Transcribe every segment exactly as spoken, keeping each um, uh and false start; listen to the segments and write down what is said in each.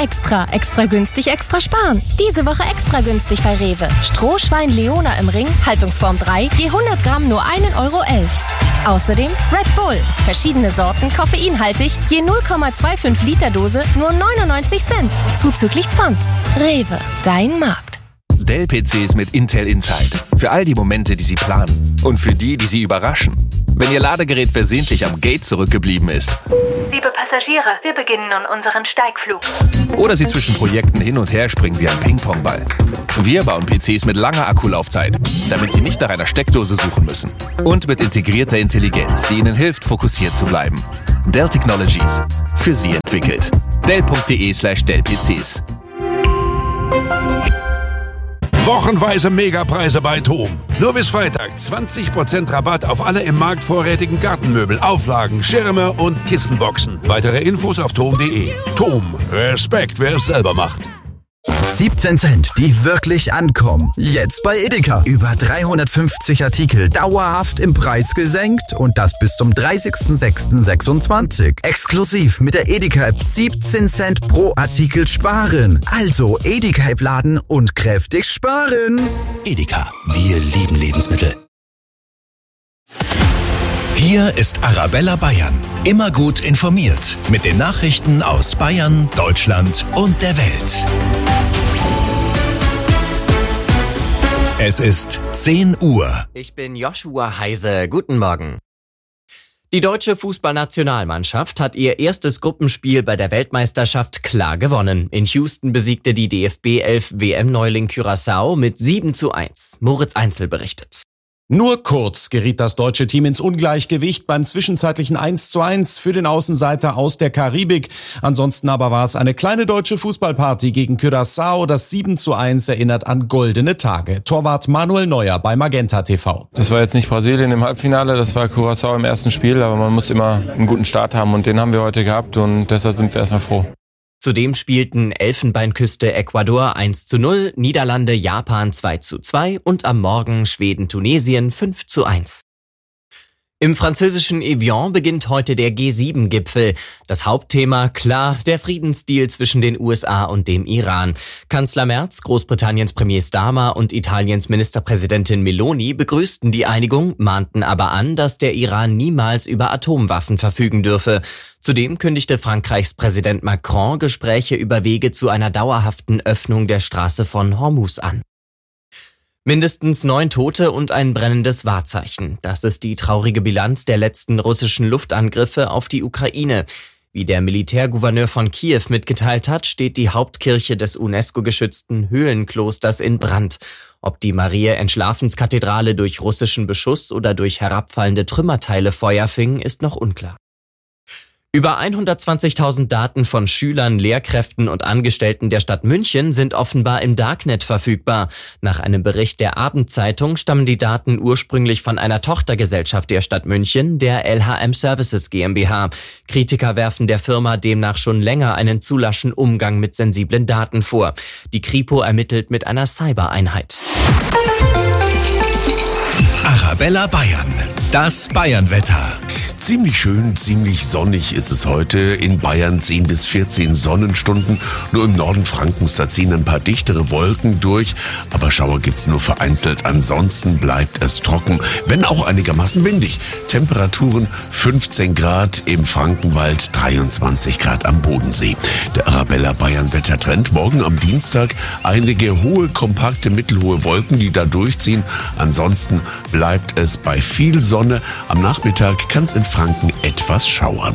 Extra, extra günstig, extra sparen. Diese Woche extra günstig bei Rewe. Strohschwein Leona im Ring, Haltungsform drei, je hundert Gramm nur ein Euro elf. Außerdem Red Bull. Verschiedene Sorten, koffeinhaltig, je null Komma fünfundzwanzig Liter Dose, nur neunundneunzig Cent. Zuzüglich Pfand. Rewe, dein Markt. Dell-P Cs mit Intel Inside. Für all die Momente, die Sie planen. Und für die, die Sie überraschen. Wenn Ihr Ladegerät versehentlich am Gate zurückgeblieben ist. Liebe Passagiere, wir beginnen nun unseren Steigflug. Oder Sie zwischen Projekten hin und her springen wie ein Ping-Pong-Ball. Wir bauen P Cs mit langer Akkulaufzeit, damit Sie nicht nach einer Steckdose suchen müssen. Und mit integrierter Intelligenz, die Ihnen hilft, fokussiert zu bleiben. Dell Technologies. Für Sie entwickelt. Dell.de slash Dell-PCs. Wochenweise Megapreise bei TOM. Nur bis Freitag zwanzig Prozent Rabatt auf alle im Markt vorrätigen Gartenmöbel, Auflagen, Schirme und Kissenboxen. Weitere Infos auf tom punkt de. TOM. Respekt, wer es selber macht. siebzehn Cent, die wirklich ankommen. Jetzt bei Edeka. Über dreihundertfünfzig Artikel dauerhaft im Preis gesenkt und das bis zum dreißigsten sechsten sechsundzwanzig. Exklusiv mit der Edeka-App siebzehn Cent pro Artikel sparen. Also Edeka-App laden und kräftig sparen. Edeka, wir lieben Lebensmittel. Hier ist Arabella Bayern. Immer gut informiert mit den Nachrichten aus Bayern, Deutschland und der Welt. Es ist zehn Uhr. Ich bin Joshua Heise. Guten Morgen. Die deutsche Fußballnationalmannschaft hat ihr erstes Gruppenspiel bei der Weltmeisterschaft klar gewonnen. In Houston besiegte die D F B elf W M-Neuling Curaçao mit sieben zu eins. Moritz Einzel berichtet. Nur kurz geriet das deutsche Team ins Ungleichgewicht beim zwischenzeitlichen eins zu eins für den Außenseiter aus der Karibik. Ansonsten aber war es eine kleine deutsche Fußballparty gegen Curaçao. Das sieben zu eins erinnert an goldene Tage. Torwart Manuel Neuer bei Magenta T V. Das war jetzt nicht Brasilien im Halbfinale, das war Curaçao im ersten Spiel, aber man muss immer einen guten Start haben und den haben wir heute gehabt und deshalb sind wir erstmal froh. Zudem spielten Elfenbeinküste Ecuador eins zu null, Niederlande Japan zwei zu zwei und am Morgen Schweden Tunesien fünf zu eins. Im französischen Evian beginnt heute der G sieben Gipfel. Das Hauptthema, klar, der Friedensdeal zwischen den U S A und dem Iran. Kanzler Merz, Großbritanniens Premier Starmer und Italiens Ministerpräsidentin Meloni begrüßten die Einigung, mahnten aber an, dass der Iran niemals über Atomwaffen verfügen dürfe. Zudem kündigte Frankreichs Präsident Macron Gespräche über Wege zu einer dauerhaften Öffnung der Straße von Hormuz an. Mindestens neun Tote und ein brennendes Wahrzeichen. Das ist die traurige Bilanz der letzten russischen Luftangriffe auf die Ukraine. Wie der Militärgouverneur von Kiew mitgeteilt hat, steht die Hauptkirche des UNESCO-geschützten Höhlenklosters in Brand. Ob die Mariä-Entschlafenskathedrale durch russischen Beschuss oder durch herabfallende Trümmerteile Feuer fing, ist noch unklar. Über hundertzwanzigtausend Daten von Schülern, Lehrkräften und Angestellten der Stadt München sind offenbar im Darknet verfügbar. Nach einem Bericht der Abendzeitung stammen die Daten ursprünglich von einer Tochtergesellschaft der Stadt München, der L H M Services GmbH. Kritiker werfen der Firma demnach schon länger einen zu laschen Umgang mit sensiblen Daten vor. Die Kripo ermittelt mit einer Cybereinheit. Arabella Bayern, das Bayernwetter. Ziemlich schön, ziemlich sonnig ist es heute. In Bayern zehn bis vierzehn Sonnenstunden. Nur im Norden Frankens, da ziehen ein paar dichtere Wolken durch. Aber Schauer gibt's nur vereinzelt. Ansonsten bleibt es trocken, wenn auch einigermaßen windig. Temperaturen fünfzehn Grad im Frankenwald, dreiundzwanzig Grad am Bodensee. Der Arabella Bayern Wettertrend. Morgen am Dienstag einige hohe, kompakte, mittelhohe Wolken, die da durchziehen. Ansonsten bleibt es bei viel Sonne. Am Nachmittag kann es in Franken etwas schauern.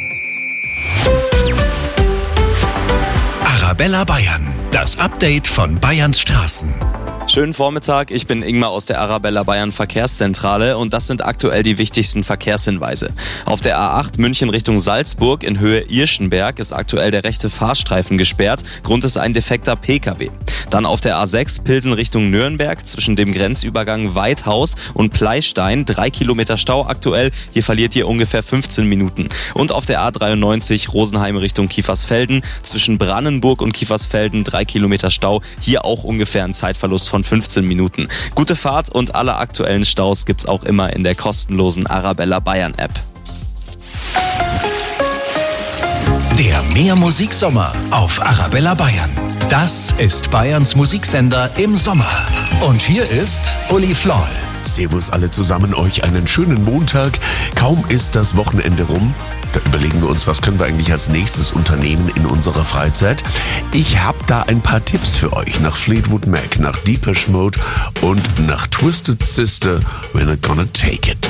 Arabella Bayern, das Update von Bayerns Straßen. Schönen Vormittag, ich bin Ingmar aus der Arabella Bayern Verkehrszentrale und das sind aktuell die wichtigsten Verkehrshinweise. Auf der A acht München Richtung Salzburg in Höhe Irschenberg ist aktuell der rechte Fahrstreifen gesperrt. Grund ist ein defekter P K W. Dann auf der A sechs Pilsen Richtung Nürnberg zwischen dem Grenzübergang Weidhaus und Pleistein. Drei Kilometer Stau aktuell. Hier verliert ihr ungefähr fünfzehn Minuten. Und auf der A dreiundneunzig Rosenheim Richtung Kiefersfelden zwischen Brannenburg und Kiefersfelden. Drei Kilometer Stau. Hier auch ungefähr ein Zeitverlust von fünfzehn Minuten. Gute Fahrt und alle aktuellen Staus gibt's auch immer in der kostenlosen Arabella Bayern App. Der Mehr-Musik-Sommer auf Arabella Bayern. Das ist Bayerns Musiksender im Sommer. Und hier ist Uli Floll. Servus alle zusammen, euch einen schönen Montag. Kaum ist das Wochenende rum. Da überlegen wir uns, was können wir eigentlich als nächstes unternehmen in unserer Freizeit. Ich habe da ein paar Tipps für euch nach Fleetwood Mac, nach Depeche Mode und nach Twisted Sister, We're Not Gonna Take It.